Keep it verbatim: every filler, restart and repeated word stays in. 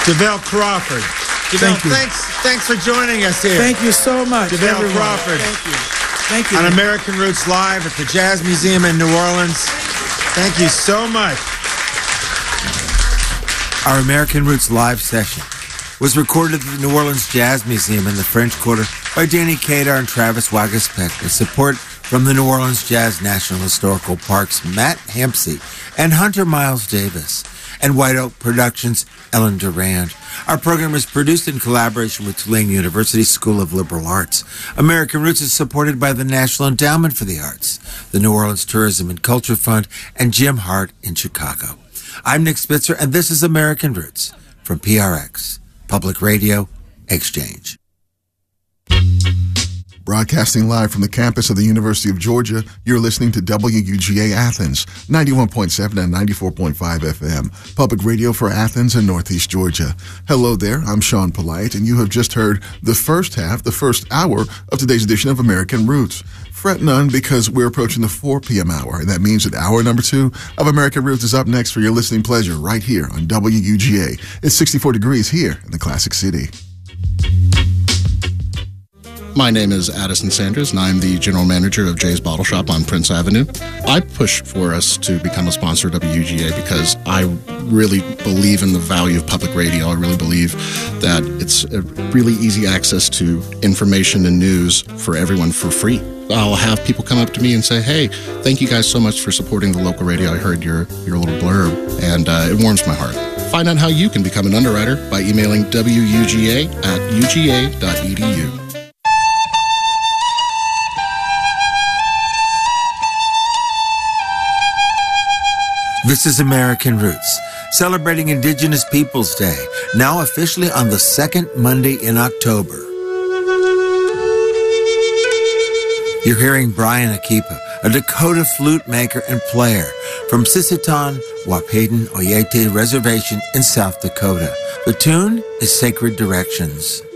JaVale Crawford. JaVale, Thank you. thanks, thanks for joining us here. Thank you so much, JaVale everyone. Crawford. Thank you. Thank you. On American Roots Live at the Jazz Museum in New Orleans. Thank you so much. Our American Roots Live session was recorded at the New Orleans Jazz Museum in the French Quarter by Danny Kadar and Travis Wagaspeck with support from the New Orleans Jazz National Historical Park's Matt Hampsey and Hunter Miles Davis, and White Oak Productions' Ellen Durand. Our program is produced in collaboration with Tulane University School of Liberal Arts. American Roots is supported by the National Endowment for the Arts, the New Orleans Tourism and Culture Fund, and Jim Hart in Chicago. I'm Nick Spitzer, and this is American Roots from P R X, Public Radio Exchange. Broadcasting live from the campus of the University of Georgia, you're listening to W U G A Athens, ninety-one point seven and ninety-four point five F M, public radio for Athens and Northeast Georgia. Hello there, I'm Sean Polite, and you have just heard the first half, the first hour of today's edition of American Roots. Fret none, because we're approaching the four p.m. hour, and that means that hour number two of American Roots is up next for your listening pleasure right here on W U G A. It's sixty-four degrees here in the Classic City. My name is Addison Sanders, and I'm the general manager of Jay's Bottle Shop on Prince Avenue. I push for us to become a sponsor of W U G A because I really believe in the value of public radio. I really believe that it's a really easy access to information and news for everyone for free. I'll have people come up to me and say, hey, thank you guys so much for supporting the local radio. I heard your, your little blurb, and uh, it warms my heart. Find out how you can become an underwriter by emailing W U G A at U G A dot E D U. This is American Roots, celebrating Indigenous Peoples Day, now officially on the second Monday in October. You're hearing Brian Akipa, a Dakota flute maker and player from Sisseton, Wapayden, Oyate Reservation in South Dakota. The tune is Sacred Directions.